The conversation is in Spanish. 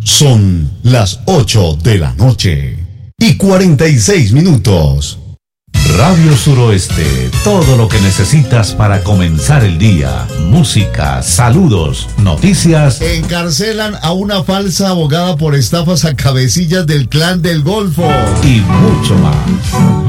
Son las 8 de la noche y 46 minutos. Radio Suroeste, todo lo que necesitas para comenzar el día. Música, saludos, noticias. Encarcelan a una falsa abogada por estafas a cabecillas del Clan del Golfo. Y mucho más.